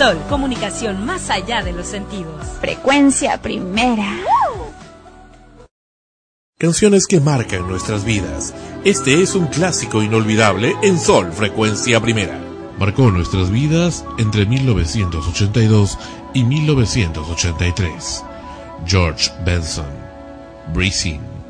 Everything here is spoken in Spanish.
Sol, comunicación más allá de los sentidos. Frecuencia Primera. Canciones que marcan nuestras vidas. Este es un clásico inolvidable en Sol, Frecuencia Primera. Marcó nuestras vidas entre 1982 y 1983. George Benson, Breezing.